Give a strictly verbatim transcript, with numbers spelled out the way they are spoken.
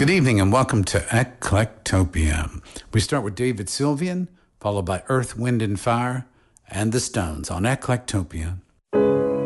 Good evening and welcome to Eclectopia. We start with David Sylvian, followed by Earth, Wind and Fire, and the Stones on Eclectopia.